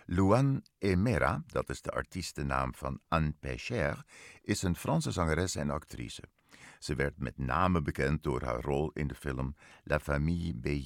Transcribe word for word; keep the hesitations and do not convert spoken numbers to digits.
Louane Aimera, dat is de artiestennaam van Anne Pécher, is een Franse zangeres en actrice. Ze werd met name bekend door haar rol in de film La Famille Bélier.